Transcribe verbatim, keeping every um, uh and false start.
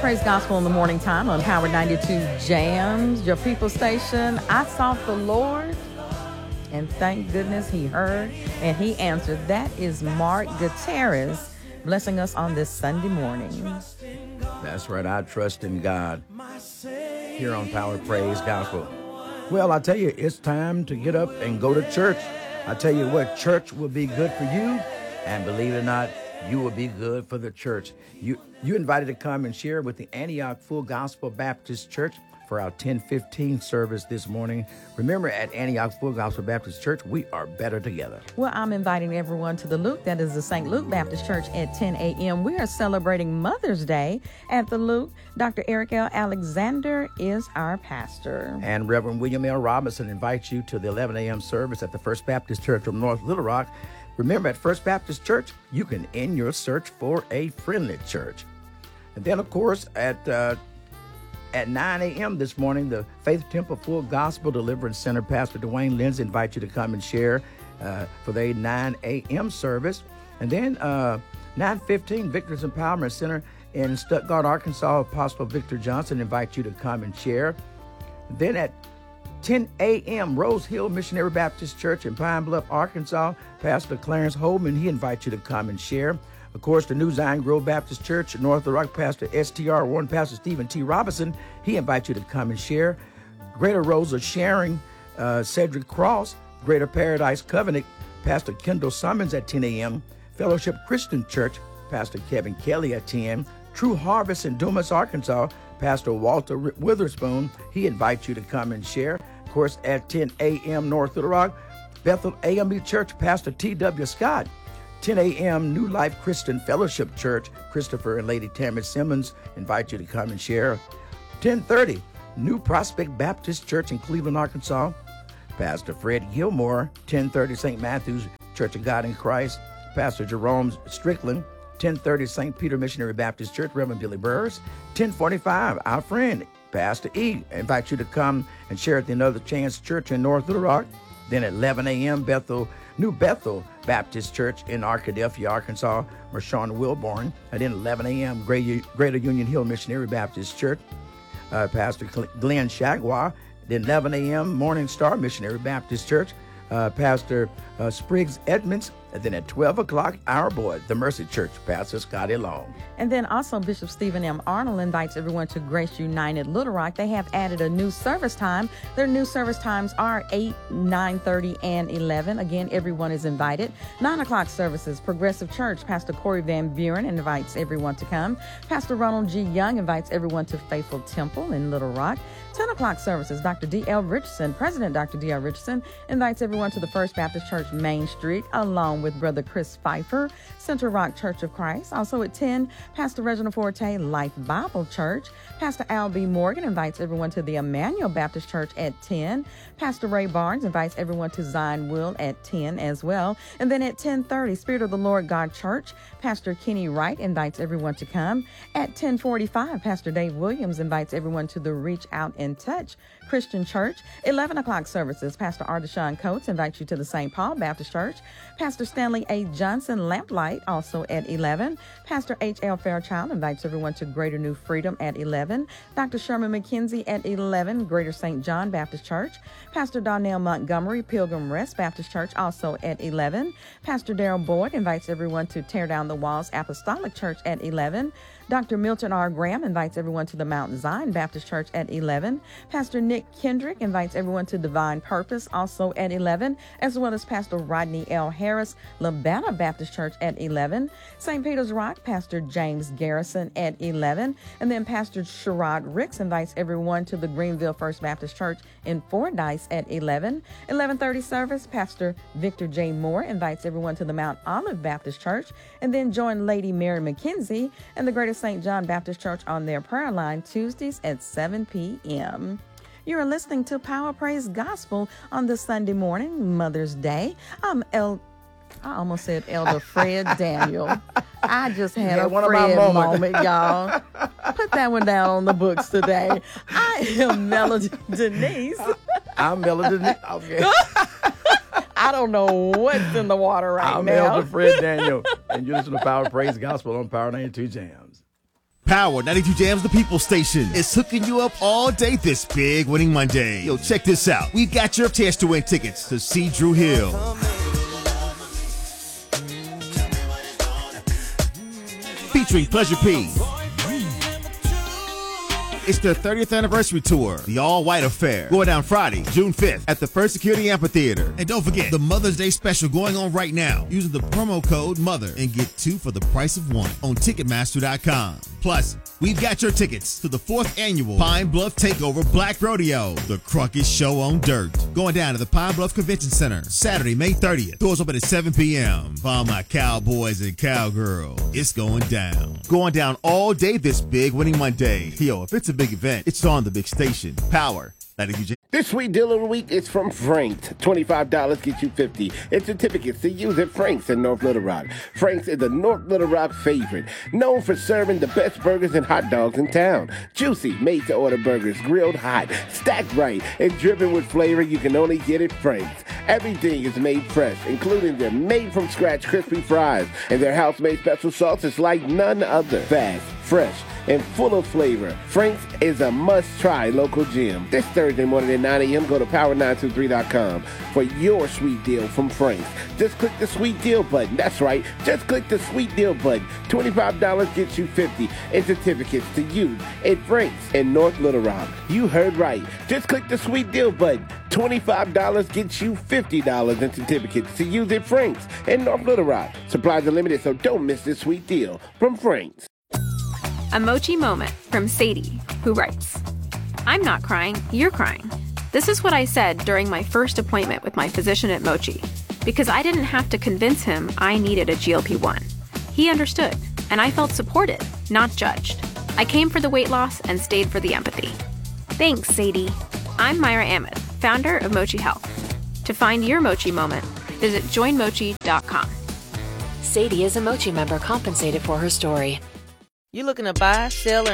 Praise Gospel in the morning time on Power ninety-two Jams, your people station. I sought the Lord, and thank goodness he heard and he answered. That is Mark Gutierrez blessing us on this Sunday morning. That's right. I trust in God here on Power Praise Gospel. Well, I tell you, it's time to get up and go to church. I tell you what, church will be good for you, and believe it or not, you will be good for the church. You you invited to come and share with the Antioch Full Gospel Baptist Church for our ten fifteen service this morning. Remember, at Antioch Full Gospel Baptist Church, we are better together. Well, I'm inviting everyone to the Luke. That is the Saint Luke Baptist Church at ten a.m. We are celebrating Mother's Day at the Luke. Doctor Eric L. Alexander is our pastor. And Reverend William L. Robinson invites you to the eleven a.m. service at the First Baptist Church of North Little Rock. Remember, at First Baptist Church, you can end your search for a friendly church. And then, of course, at uh, at nine a.m. this morning, the Faith Temple Full Gospel Deliverance Center Pastor Dwayne Lindsay invites you to come and share uh, for the nine a.m. service. And then uh, nine fifteen, Victor's Empowerment Center in Stuttgart, Arkansas, Apostle Victor Johnson invites you to come and share. Then at ten a.m., Rose Hill Missionary Baptist Church in Pine Bluff, Arkansas, Pastor Clarence Holman, he invites you to come and share. Of course, the New Zion Grove Baptist Church in North Little Rock, Pastor S T R one, Pastor Stephen T. Robinson, he invites you to come and share. Greater Rosa Sharing, uh, Cedric Cross, Greater Paradise Covenant, Pastor Kendall Summons at ten a.m., Fellowship Christian Church, Pastor Kevin Kelly at ten. True Harvest in Dumas, Arkansas, Pastor Walter Witherspoon, he invites you to come and share. Of course, at ten a.m. North Little Rock, Bethel A M E Church, Pastor T W. Scott. ten a.m. New Life Christian Fellowship Church, Christopher and Lady Tammy Simmons invite you to come and share. ten thirty, New Prospect Baptist Church in Cleveland, Arkansas, Pastor Fred Gilmore. ten thirty, Saint Matthew's Church of God in Christ, Pastor Jerome Strickland. ten thirty, Saint Peter Missionary Baptist Church, Reverend Billy Burrs. ten forty-five, our friend Pastor E invites you to come and share at the Another Chance Church in North Little Rock. Then at eleven a.m., Bethel, New Bethel Baptist Church in Arkadelphia, Arkansas, Marshawn Wilborn. And then eleven a.m., Greater Union Hill Missionary Baptist Church, uh, Pastor Glenn Shagwa. Then eleven a.m., Morning Star Missionary Baptist Church, uh, Pastor uh, Spriggs Edmonds. And then at twelve o'clock, our boy, the Mercy Church, Pastor Scotty Long. And then also Bishop Stephen M. Arnold invites everyone to Grace United Little Rock. They have added a new service time. Their new service times are eight, nine thirty, and eleven. Again, everyone is invited. nine o'clock services, Progressive Church. Pastor Corey Van Buren invites everyone to come. Pastor Ronald G. Young invites everyone to Faithful Temple in Little Rock. ten o'clock services, Doctor D L. Richardson, President Doctor D L. Richardson, invites everyone to the First Baptist Church, Main Street, along with Brother Chris Pfeiffer, Central Rock Church of Christ. Also at ten, Pastor Reginald Forte, Life Bible Church. Pastor Al B. Morgan invites everyone to the Emmanuel Baptist Church at ten. Pastor Ray Barnes invites everyone to Zion Will at ten as well. And then at ten thirty, Spirit of the Lord God Church, Pastor Kenny Wright invites everyone to come. At ten forty-five, Pastor Dave Williams invites everyone to the Reach Out and Touch Christian Church. eleven o'clock services, Pastor Ardeshawn Coates invites you to the Saint Paul Baptist Church. Pastor Stanley A. Johnson Lamplight also at eleven. Pastor H L. Fairchild invites everyone to Greater New Freedom at eleven. Doctor Sherman McKenzie at eleven, Greater Saint John Baptist Church. Pastor Donnell Montgomery, Pilgrim Rest Baptist Church also at eleven. Pastor Darrell Boyd invites everyone to Tear Down the Walls Apostolic Church at eleven. Doctor Milton R. Graham invites everyone to the Mount Zion Baptist Church at eleven. Pastor Nick Kendrick invites everyone to Divine Purpose also at eleven, as well as Pastor Rodney L. Harris, Labana Baptist Church at eleven. Saint Peter's Rock, Pastor James Garrison at eleven. And then Pastor Sherrod Ricks invites everyone to the Greenville First Baptist Church in Fordyce at eleven. eleven thirty service, Pastor Victor J. Moore invites everyone to the Mount Olive Baptist Church. And then join Lady Mary McKenzie and the Greater Saint John Baptist Church on their prayer line Tuesdays at seven p.m. You're listening to Power Praise Gospel on this Sunday morning, Mother's Day. I'm El. I almost said Elder Fred Daniel. I just had a one Fred moment. moment, y'all. Put that one down on the books today. I am Melody Denise. I'm Melody Denise. Okay. I don't know what's in the water right I'm now. Elder Fred Daniel, and you listen to Power Praise Gospel on Power ninety-two Jams. Power ninety-two Jams, the People Station, is hooking you up all day this big winning Monday. Yo, check this out. We've got your chance to win tickets to see Drew Hill, featuring Pleasure P. It's their thirtieth anniversary tour, the All White Affair, going down Friday, June fifth at the First Security Amphitheater. And don't forget, the Mother's Day special going on right now. Using the promo code MOTHER and get two for the price of one on Ticketmaster dot com. Plus, we've got your tickets to the fourth annual Pine Bluff Takeover Black Rodeo, the crunkiest show on dirt. Going down to the Pine Bluff Convention Center, Saturday, May thirtieth. Doors open at seven p.m. For all my cowboys and cowgirls, it's going down. Going down all day this big winning Monday. Yo, if it's a big event, it's on the big station. Power ninety-two. This sweet deal of the week is from Frank's. twenty-five dollars gets you fifty dollars in certificates to use at Frank's in North Little Rock. Frank's is a North Little Rock favorite, known for serving the best burgers and hot dogs in town. Juicy, made-to-order burgers, grilled hot, stacked right, and dripping with flavor you can only get at Frank's. Everything is made fresh, including their made-from-scratch crispy fries, and their house-made special sauce is like none other. Fast, fresh, and full of flavor. Frank's is a must-try local gem. This Thursday morning at nine a.m., go to power nine two three dot com for your sweet deal from Frank's. Just click the sweet deal button. That's right. Just click the sweet deal button. twenty-five dollars gets you fifty dollars in certificates to use at Frank's in North Little Rock. You heard right. Just click the sweet deal button. twenty-five dollars gets you fifty dollars in certificates to use at Frank's in North Little Rock. Supplies are limited, so don't miss this sweet deal from Frank's. A Mochi moment from Sadie, who writes, I'm not crying, you're crying. This is what I said during my first appointment with my physician at Mochi, because I didn't have to convince him I needed a G L P one. He understood, and I felt supported, not judged. I came for the weight loss and stayed for the empathy. Thanks, Sadie. I'm Myra Ahmed, founder of Mochi Health. To find your Mochi moment, visit join mochi dot com. Sadie is a Mochi member compensated for her story. You looking to buy, sell, or